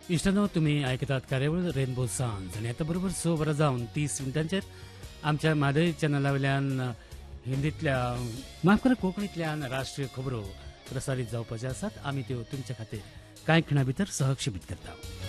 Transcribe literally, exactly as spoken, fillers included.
इश्टांनो, तुम्ही ऐकतात कार्यावळ रेनबो सॉंग्स आणि आता बरोबर स वरां जावन तीस मिनटांचेर आमच्या मादय चॅनला वयल्यान हिंदींतल्या माफ करा कोंकणींतल्यान राष्ट्रीय खबरो प्रसारीत जावपाच्यो आसात. आमी त्यो तुमचे खातीर कांय खिणा भितर सहक्षेपीत करता.